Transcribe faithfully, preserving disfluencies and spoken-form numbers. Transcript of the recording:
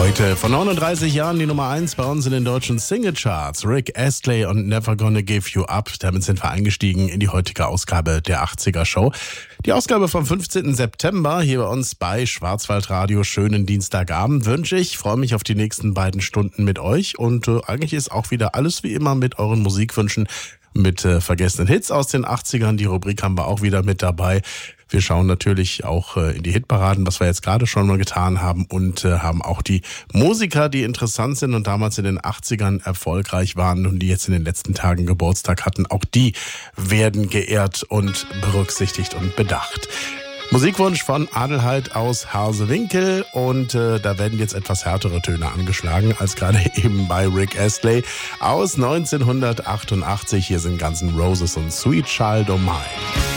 Heute vor neununddreißig Jahren die Nummer eins bei uns in den deutschen Singlecharts. Rick Astley und Never Gonna Give You Up. Damit sind wir eingestiegen in die heutige Ausgabe der achtziger Show. Die Ausgabe vom fünfzehnten September hier bei uns bei Schwarzwaldradio. Schönen Dienstagabend wünsche ich. Freue mich auf die nächsten beiden Stunden mit euch. Und äh, eigentlich ist auch wieder alles wie immer mit euren Musikwünschen, mit äh, vergessenen Hits aus den achtzigern. Die Rubrik haben wir auch wieder mit dabei. Wir schauen natürlich auch äh, in die Hitparaden, was wir jetzt gerade schon mal getan haben, und äh, haben auch die Musiker, die interessant sind und damals in den achtzigern erfolgreich waren und die jetzt in den letzten Tagen Geburtstag hatten. Auch die werden geehrt und berücksichtigt und bedacht. Musikwunsch von Adelheid aus Harsewinkel, und äh, da werden jetzt etwas härtere Töne angeschlagen als gerade eben bei Rick Astley aus neunzehnhundertachtundachtzig. Hier sind Guns N' Roses und Sweet Child O' Mine.